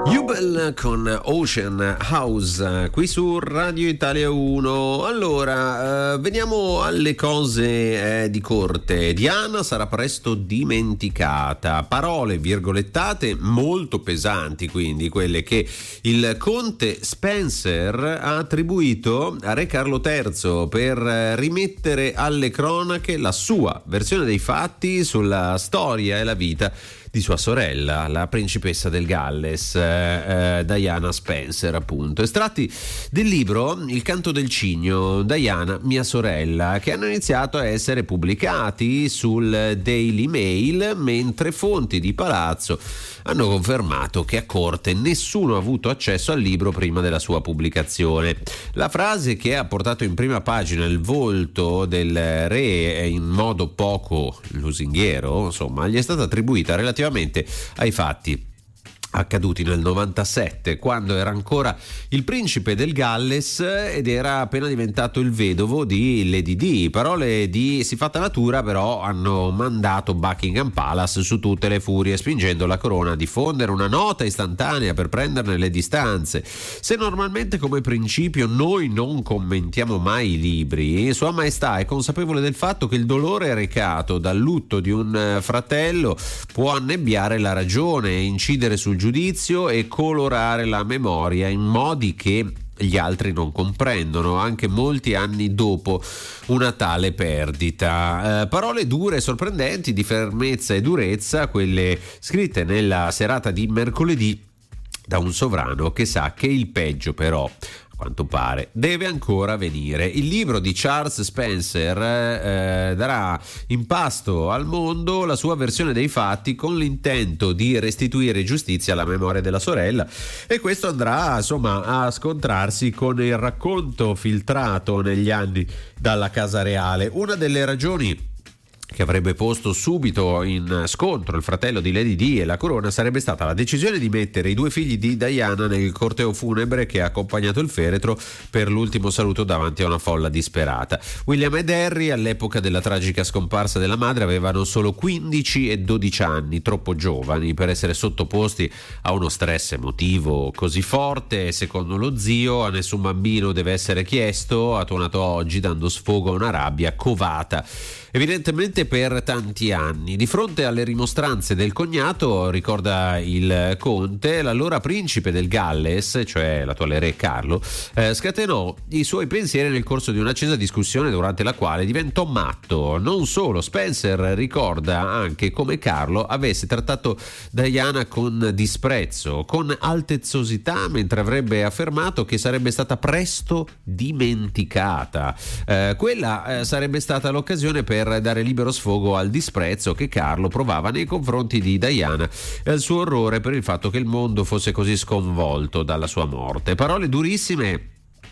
Jubel con Ocean House qui su Radio Italia 1. Allora, veniamo alle cose di corte. Diana sarà presto dimenticata. Parole virgolettate molto pesanti, quindi quelle che il conte Spencer ha attribuito a Re Carlo III per rimettere alle cronache la sua versione dei fatti sulla storia e la vita di sua sorella, la principessa del Galles, Diana Spencer, appunto. Estratti del libro Il canto del cigno, Diana, mia sorella, che hanno iniziato a essere pubblicati sul Daily Mail, mentre fonti di palazzo hanno confermato che a corte nessuno ha avuto accesso al libro prima della sua pubblicazione. La frase che ha portato in prima pagina il volto del re in modo poco lusinghiero, insomma, gli è stata attribuita relativamente ai fatti accaduti nel 97, quando era ancora il principe del Galles ed era appena diventato il vedovo di Lady Di. Parole di siffatta natura però hanno mandato Buckingham Palace su tutte le furie, spingendo la corona a diffondere una nota istantanea per prenderne le distanze. Se normalmente come principio noi non commentiamo mai i libri, Sua Maestà è consapevole del fatto che il dolore recato dal lutto di un fratello può annebbiare la ragione e incidere sul giudizio e colorare la memoria in modi che gli altri non comprendono, anche molti anni dopo una tale perdita. Parole dure e sorprendenti, di fermezza e durezza, quelle scritte nella serata di mercoledì da un sovrano che sa che il peggio però, quanto pare, deve ancora venire. Il libro di Charles Spencer darà in pasto al mondo la sua versione dei fatti con l'intento di restituire giustizia alla memoria della sorella, e questo andrà insomma a scontrarsi con il racconto filtrato negli anni dalla Casa Reale. Una delle ragioni che avrebbe posto subito in scontro il fratello di Lady Di e la corona sarebbe stata la decisione di mettere i due figli di Diana nel corteo funebre che ha accompagnato il feretro per l'ultimo saluto davanti a una folla disperata. William ed Harry, all'epoca della tragica scomparsa della madre, avevano solo 15 e 12 anni, troppo giovani per essere sottoposti a uno stress emotivo così forte. Secondo lo zio, a nessun bambino deve essere chiesto, ha tuonato oggi dando sfogo a una rabbia covata evidentemente per tanti anni. Di fronte alle rimostranze del cognato, ricorda il conte, l'allora principe del Galles, cioè l'attuale re Carlo, scatenò i suoi pensieri nel corso di un'accesa discussione durante la quale diventò matto. Non solo, Spencer ricorda anche come Carlo avesse trattato Diana con disprezzo, con altezzosità, mentre avrebbe affermato che sarebbe stata presto dimenticata. Quella sarebbe stata l'occasione per dare libero sfogo al disprezzo che Carlo provava nei confronti di Diana e al suo orrore per il fatto che il mondo fosse così sconvolto dalla sua morte. Parole durissime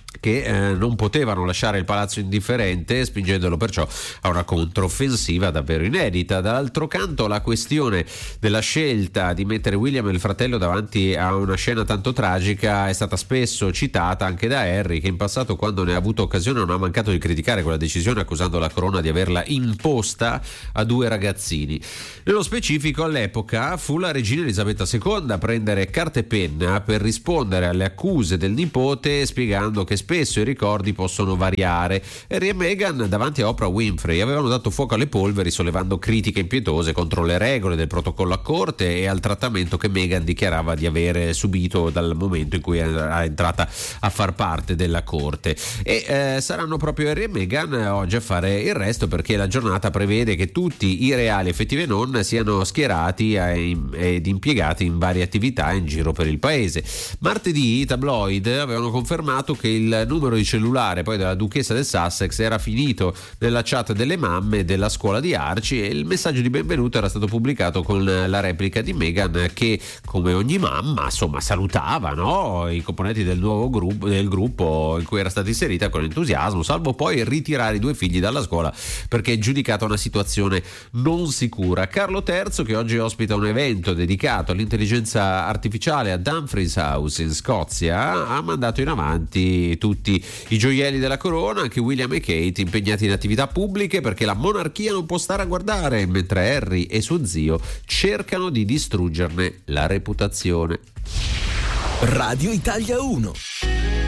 che non potevano lasciare il palazzo indifferente, spingendolo perciò a una controffensiva davvero inedita. Dall'altro canto, la questione della scelta di mettere William e il fratello davanti a una scena tanto tragica è stata spesso citata anche da Harry, che in passato, quando ne ha avuto occasione, non ha mancato di criticare quella decisione, accusando la corona di averla imposta a due ragazzini. Nello specifico, all'epoca fu la regina Elisabetta II a prendere carta e penna per rispondere alle accuse del nipote, spiegando che spesso i ricordi possono variare. Harry e Meghan davanti a Oprah Winfrey avevano dato fuoco alle polveri, sollevando critiche impietose contro le regole del protocollo a corte e al trattamento che Meghan dichiarava di avere subito dal momento in cui era entrata a far parte della corte. E saranno proprio Harry e Meghan oggi a fare il resto, perché la giornata prevede che tutti i reali, effettivi e non, siano schierati ed impiegati in varie attività in giro per il paese. Martedì i tabloid avevano confermato che il numero di cellulare poi della duchessa del Sussex era finito nella chat delle mamme della scuola di Archie, e il messaggio di benvenuto era stato pubblicato con la replica di Meghan che, come ogni mamma, insomma, salutava, no, i componenti del nuovo gruppo in cui era stata inserita con entusiasmo, salvo poi ritirare i due figli dalla scuola perché è giudicata una situazione non sicura. Carlo III, che oggi ospita un evento dedicato all'intelligenza artificiale a Dumfries House in Scozia, ha mandato in avanti tutti i gioielli della corona, anche William e Kate impegnati in attività pubbliche, perché la monarchia non può stare a guardare mentre Harry e suo zio cercano di distruggerne la reputazione. Radio Italia 1.